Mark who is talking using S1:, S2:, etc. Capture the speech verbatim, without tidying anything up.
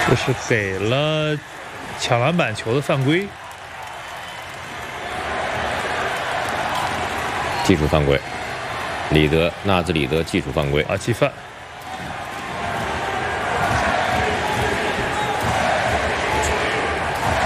S1: 这是给了抢篮板球的犯规，
S2: 技术犯规，里德纳兹里德技术犯规
S1: 啊，计犯。